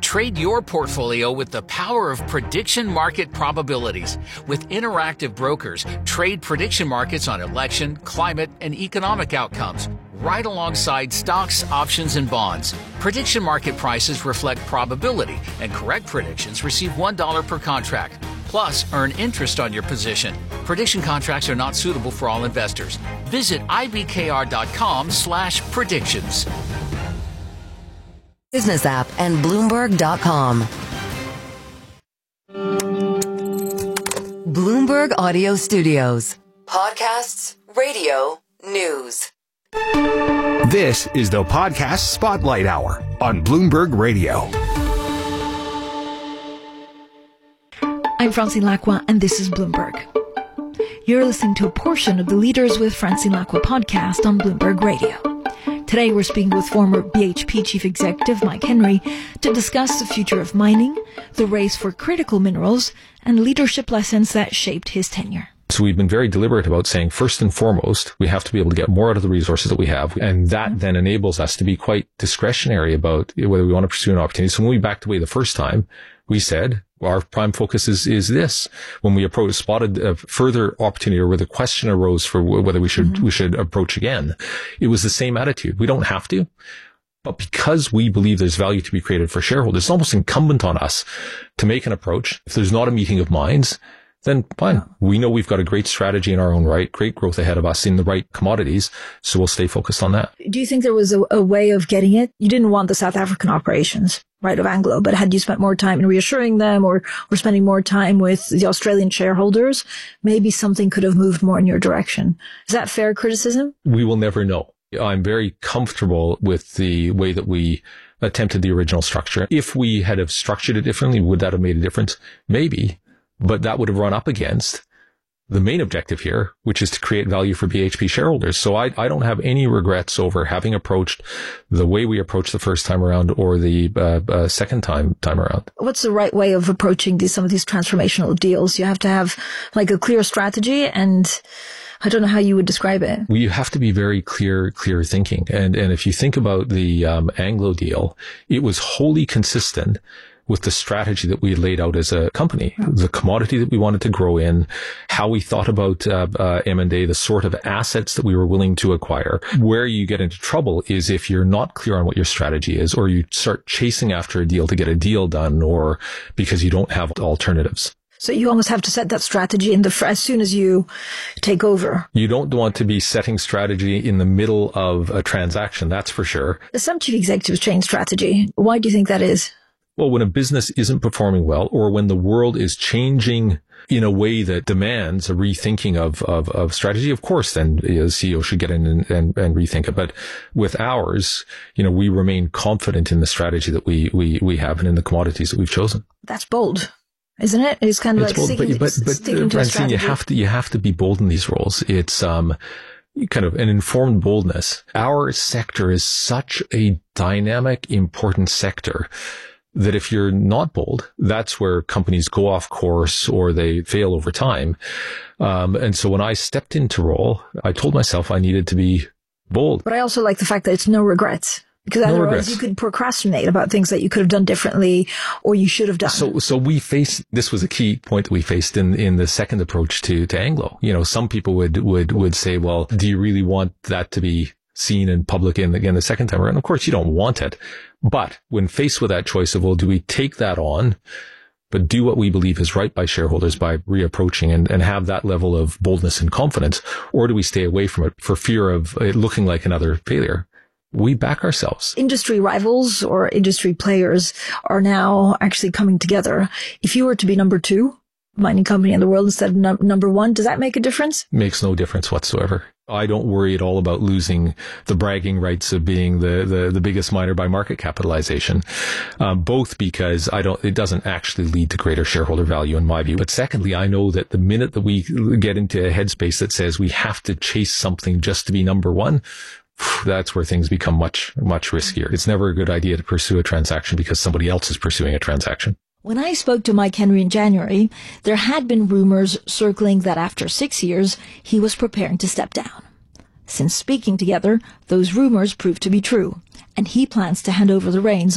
Trade your portfolio with the power of prediction market probabilities. With Interactive Brokers, trade prediction markets on election, climate, and economic outcomes, right alongside stocks, options, and bonds. Prediction market prices reflect probability, and correct predictions receive $1 per contract. Plus, earn interest on your position. Prediction contracts are not suitable for all investors. Visit ibkr.com/predictions. Business app and Bloomberg.com. Bloomberg Audio Studios. Podcasts, radio, news. This is the Podcast Spotlight Hour on Bloomberg Radio. I'm Francine Lacqua, and this is Bloomberg. You're listening to a portion of the Leaders with Francine Lacqua podcast on Bloomberg Radio. Today, we're speaking with former BHP Chief Executive Mike Henry to discuss the future of mining, the race for critical minerals, and leadership lessons that shaped his tenure. So we've been very deliberate about saying, first and foremost, we have to be able to get more out of the resources that we have. And that then enables us to be quite discretionary about whether we want to pursue an opportunity. So when we backed away the first time, we said, our prime focus is this. When we spotted a further opportunity, or where the question arose for whether we should approach again, it was the same attitude. We don't have to, but because we believe there's value to be created for shareholders, it's almost incumbent on us to make an approach. If there's not a meeting of minds, then fine. We know we've got a great strategy in our own right, great growth ahead of us in the right commodities, so we'll stay focused on that. Do you think there was a way of getting it? You didn't want the South African operations, right, of Anglo, but had you spent more time in reassuring them or spending more time with the Australian shareholders, maybe something could have moved more in your direction. Is that fair criticism? We will never know. I'm very comfortable with the way that we attempted the original structure. If we had have structured it differently, would that have made a difference? Maybe. But that would have run up against the main objective here, which is to create value for BHP shareholders. So I don't have any regrets over having approached the way we approached the first time around or the second time around. What's the right way of approaching some of these transformational deals? You have to have like a clear strategy, and I don't know how you would describe it. Well, you have to be very clear thinking. And if you think about the Anglo deal, it was wholly consistent with the strategy that we had laid out as a company, the commodity that we wanted to grow in, how we thought about M&A, the sort of assets that we were willing to acquire. Where you get into trouble is if you're not clear on what your strategy is, or you start chasing after a deal to get a deal done, or because you don't have alternatives. So you almost have to set that strategy as soon as you take over. You don't want to be setting strategy in the middle of a transaction, that's for sure. Some chief executives change strategy. Why do you think that is? Well, when a business isn't performing well, or when the world is changing in a way that demands a rethinking of strategy, of course, then the CEO should get in and rethink it. But with ours, we remain confident in the strategy that we have and in the commodities that we've chosen. That's bold, isn't it? It's kind of sticking to a strategy. You have to be bold in these roles. It's kind of an informed boldness. Our sector is such a dynamic, important sector that if you're not bold, that's where companies go off course or they fail over time. And so when I stepped into role, I told myself I needed to be bold. But I also like the fact that it's no regrets. Because otherwise you could procrastinate about things that you could have done differently or you should have done. So we faced, this was a key point that we faced in the second approach to Anglo. Some people would say, well, do you really want that to be seen in public again the second time around? Of course you don't want it. But when faced with that choice of, well, do we take that on, but do what we believe is right by shareholders by reapproaching and have that level of boldness and confidence, or do we stay away from it for fear of it looking like another failure? We back ourselves. Industry rivals or industry players are now actually coming together. If you were to be number 2 mining company in the world instead of number 1, does that make a difference? Makes no difference whatsoever. I don't worry at all about losing the bragging rights of being the biggest miner by market capitalization, both because it doesn't actually lead to greater shareholder value in my view. But secondly, I know that the minute that we get into a headspace that says we have to chase something just to be number 1, that's where things become much, much riskier. It's never a good idea to pursue a transaction because somebody else is pursuing a transaction. When I spoke to Mike Henry in January, there had been rumors circling that after 6 years, he was preparing to step down. Since speaking together, those rumors proved to be true, and he plans to hand over the reins